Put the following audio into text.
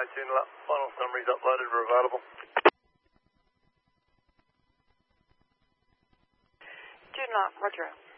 Joondalup. Final summaries uploaded were available. Joondalup, roger.